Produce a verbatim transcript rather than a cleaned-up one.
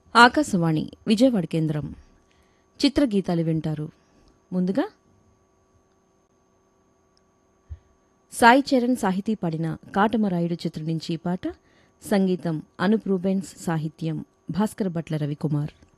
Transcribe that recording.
ఆకాశవాణి విజయవాడ కేంద్రం చిత్రగీతాలు వింటారు. ముందుగా సాయి చరణ్ సాహితీ పాడిన కాటమరాయుడు చిత్రం నుంచి పాట. సంగీతం అనూప్ రూబెన్స్, సాహిత్యం భాస్కర భట్ల రవికుమార్.